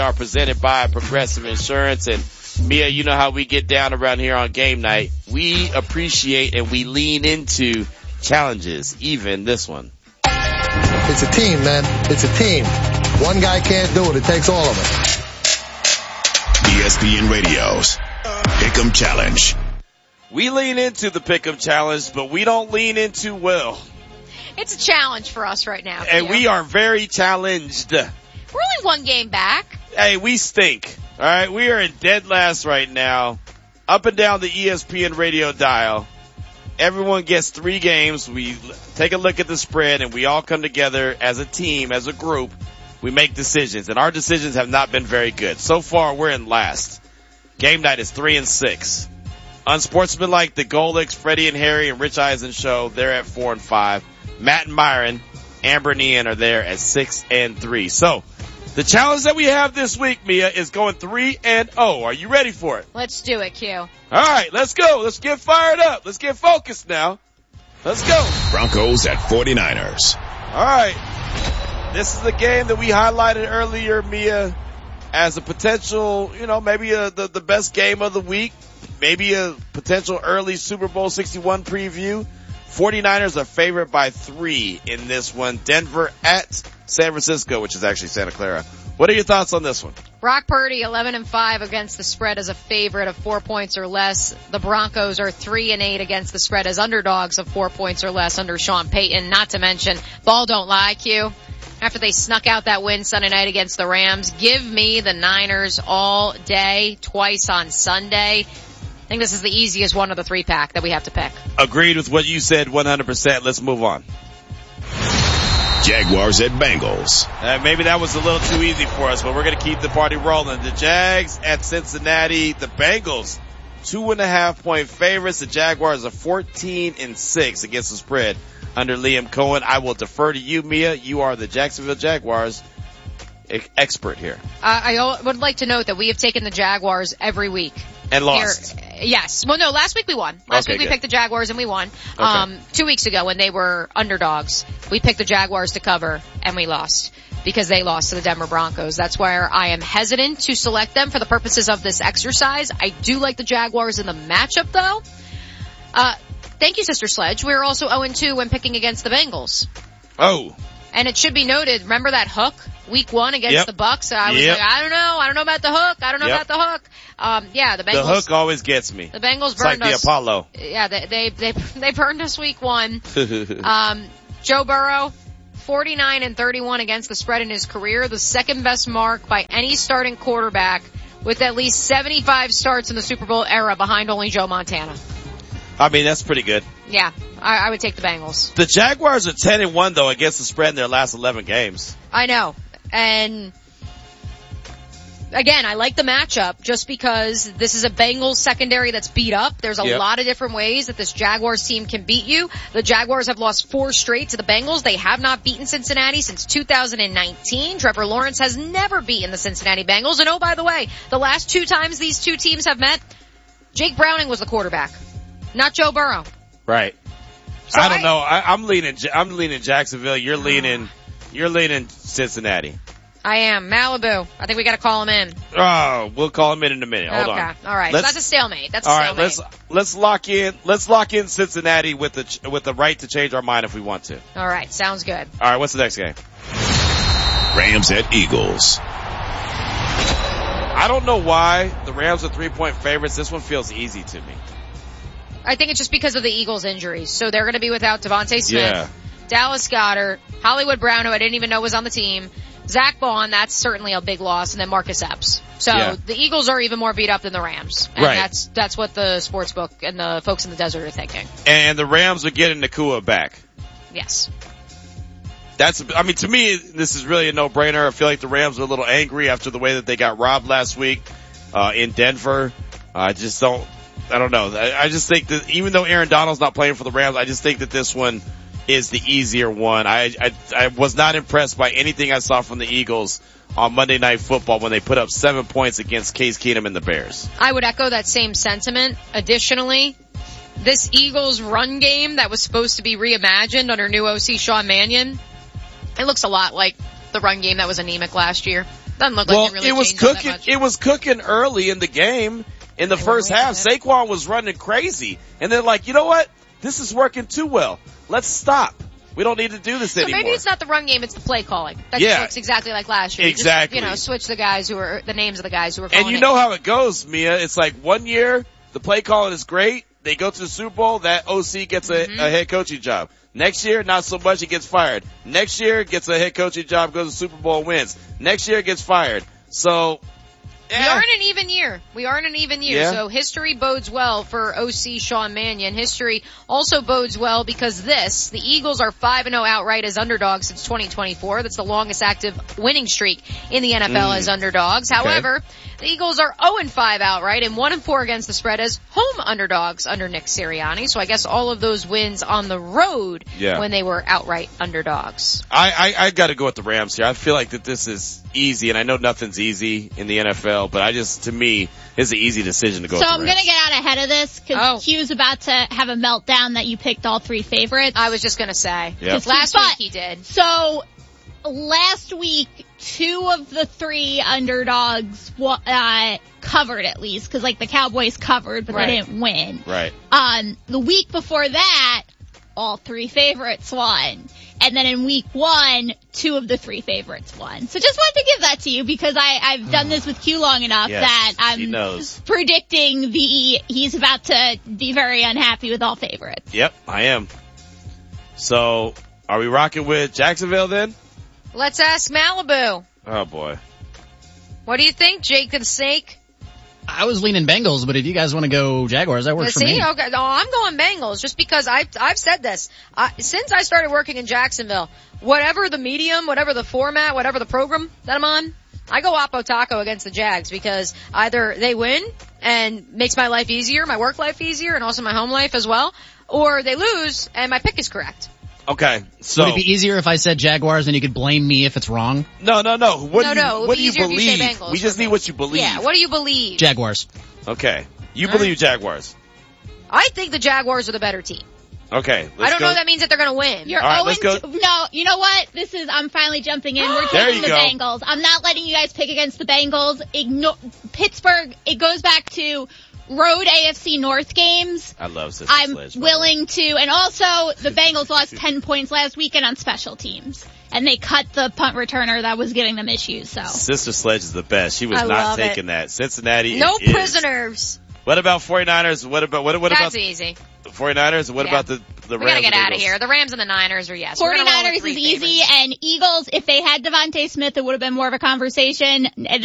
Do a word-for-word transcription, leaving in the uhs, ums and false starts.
are presented by Progressive Insurance. And Mia, you know how we get down around here on game night. We appreciate and we lean into challenges, even this one. It's a team, man. It's a team. One guy can't do it. It takes all of us. E S P N Radio's Pick'em Challenge. We lean into the Pick'em Challenge, but we don't lean into well. It's a challenge for us right now. And Theo. we are very challenged. We're only one game back. Hey, we stink. All right, we are in dead last right now. Up and down the E S P N radio dial. Everyone gets three games. We take a look at the spread, and we all come together as a team, as a group. We make decisions, and our decisions have not been very good. So far, we're in last. Game night is three and six. Unsportsmanlike, the Golics, Freddie and Harry, and Rich Eisen show, they're at four and five. Matt and Myron, Amber and Ian are there at six and three. So, the challenge that we have this week, Mia, is going three and oh. Are you ready for it? Let's do it, Q. All right, let's go. Let's get fired up. Let's get focused now. Let's go. Broncos at forty-niners. All right. This is the game that we highlighted earlier, Mia, as a potential, you know, maybe a, the, the best game of the week. Maybe a potential early Super Bowl sixty-one preview. forty-niners are favored by three in this one. Denver at San Francisco, which is actually Santa Clara. What are your thoughts on this one? Brock Purdy, eleven and five against the spread as a favorite of four points or less. The Broncos are three and eight against the spread as underdogs of four points or less under Sean Payton. Not to mention, ball don't lie, Q. After they snuck out that win Sunday night against the Rams, give me the Niners all day, twice on Sunday. I think this is the easiest one of the three pack that we have to pick. Agreed with what you said one hundred percent. Let's move on. Jaguars at Bengals. Uh, maybe that was a little too easy for us, but we're going to keep the party rolling. The Jags at Cincinnati. The Bengals, two and a half point favorites. The Jaguars are fourteen and six against the spread under Liam Cohen. I will defer to you, Mia. You are the Jacksonville Jaguars expert here. Uh, I would like to note that we have taken the Jaguars every week. And lost. Here. Yes. Well, no, last week we won. Last okay, week we good. picked the Jaguars and we won. Okay. Um, two weeks ago when they were underdogs, we picked the Jaguars to cover and we lost because they lost to the Denver Broncos. That's where I am hesitant to select them for the purposes of this exercise. I do like the Jaguars in the matchup though. Uh, thank you, Sister Sledge. We were also oh and two when picking against the Bengals. Oh. And it should be noted, remember that hook week one against yep. the Bucks? I was yep. like, I don't know. I don't know about the hook. I don't know yep. about the hook. Um, yeah, the Bengals. The hook always gets me. The Bengals it's like burned the us. Apollo. Yeah, they, they, they, they burned us week one. um, Joe Burrow, forty-nine and thirty-one against the spread in his career, the second best mark by any starting quarterback with at least seventy-five starts in the Super Bowl era behind only Joe Montana. I mean, that's pretty good. Yeah, I, I would take the Bengals. The Jaguars are ten and one though against the spread in their last eleven games. I know. And again, I like the matchup just because this is a Bengals secondary that's beat up. There's a yep. lot of different ways that this Jaguars team can beat you. The Jaguars have lost four straight to the Bengals. They have not beaten Cincinnati since two thousand nineteen. Trevor Lawrence has never beaten the Cincinnati Bengals. And oh, by the way, the last two times these two teams have met, Jake Browning was the quarterback, not Joe Burrow. Right. So I don't I, know. I, I'm leaning. I'm leaning Jacksonville. You're leaning. You're leaning Cincinnati. I am. Malibu. I think we got to call him in. Oh, we'll call him in in a minute. Hold okay. on. All right. So that's a stalemate. That's a all right. stalemate. Let's let's lock in. Let's lock in Cincinnati with the with the right to change our mind if we want to. All right. Sounds good. All right. What's the next game? Rams at Eagles. I don't know why the Rams are three point favorites. This one feels easy to me. I think it's just because of the Eagles' injuries. So they're going to be without Devontae Smith, Yeah. Dallas Goedert, Hollywood Brown, who I didn't even know was on the team, Zach Bond, that's certainly a big loss, and then Marcus Epps. So Yeah. the Eagles are even more beat up than the Rams. And Right. that's that's what the sportsbook and the folks in the desert are thinking. And the Rams are getting Nakua back. Yes. That's, I mean, to me, this is really a no-brainer. I feel like the Rams are a little angry after the way that they got robbed last week, uh, in Denver. I just don't, I don't know. I, I just think that even though Aaron Donald's not playing for the Rams, I just think that this one is the easier one. I, I, I was not impressed by anything I saw from the Eagles on Monday Night Football when they put up seven points against Case Keenum and the Bears. I would echo that same sentiment. Additionally, this Eagles run game that was supposed to be reimagined under new O C Sean Mannion, it looks a lot like the run game that was anemic last year. Doesn't look well, like it really it was changed all that cooking. much. It was cooking early in the game. In the They first were half, winning it. Saquon was running crazy, and they're like, you know what? This is working too well. Let's stop. We don't need to do this So anymore. maybe it's not the run game, it's the play calling. That Yeah. just looks exactly like last year. Exactly. Just, you know, switch the guys who are, the names of the guys who were calling And you it. know how it goes, Mia. It's like one year, the play calling is great. They go to the Super Bowl, that O C gets a, Mm-hmm. a head coaching job. Next year, not so much, he gets fired. Next year, gets a head coaching job, goes to the Super Bowl, wins. Next year, gets fired. So, We eh. are in an even year. We are in an even year. Yeah. So history bodes well for O C Sean Mannion. History also bodes well because this, the Eagles are five and oh outright as underdogs since twenty twenty-four. That's the longest active winning streak in the N F L Mm. as underdogs. However, the Eagles are oh and five outright and one and four against the spread as home underdogs under Nick Sirianni. So I guess all of those wins on the road Yeah. when they were outright underdogs. I, I, I gotta go with the Rams here. I feel like that this is easy, and I know nothing's easy in the N F L, but I just, to me, it's an easy decision to go So with the I'm Rams. going to get out ahead of this because Oh. Q's about to have a meltdown that you picked all three favorites. I was just gonna say. Yep. Last But- week he did. So last week, two of the three underdogs wa- uh, covered at least because like the Cowboys covered, but Right. they didn't win. Right. Um, the week before that, all three favorites won. And then in week one, two of the three favorites won. So just wanted to give that to you because I, I've done this with Q long enough Yes, that she I'm knows. predicting the, he's about to be very unhappy with all favorites. Yep, I am. So, are we rocking with Jacksonville then? Let's ask Malibu. Oh boy. What do you think, Jake the Snake? I was leaning Bengals, but if you guys want to go Jaguars, that works for See, me. okay, no, I'm going Bengals just because I've I've said this I, since I started working in Jacksonville. Whatever the medium, whatever the format, whatever the program that I'm on, I go Oppo Taco against the Jags because either they win and makes my life easier, my work life easier, and also my home life as well, or they lose and my pick is correct. Okay, so Would it be easier if I said Jaguars and you could blame me if it's wrong? no, no, no. What No, do you, no, it would what be do you easier if you say believe? Bengals We just for need me. what you believe. Yeah, what do you believe? Jaguars. Okay, you All believe right. Jaguars. I think the Jaguars are the better team. Okay, let's I don't go. know if that means that they're going to win. You're All right, oh let's and go. two. No, you know what? This is, I'm finally jumping in. We're There taking you the go. Bengals. I'm not letting you guys pick against the Bengals. Ignore, Pittsburgh, it goes back to road A F C North games. I love Sister I'm Sledge. by the way. willing to, and also the Bengals lost ten points last weekend on special teams. And they cut the punt returner that was giving them issues, so. Sister Sledge is the best. She was I not love it. taking that. Cincinnati No is. prisoners. What about 49ers? What about what, what That's about easy. the 49ers? What Yeah. about the the We Rams? gotta get and out of Eagles? here. The Rams and the Niners are yes. We're gonna roll with 49ers three is easy, favorites. and Eagles, if they had Devontae Smith, it would have been more of a conversation. They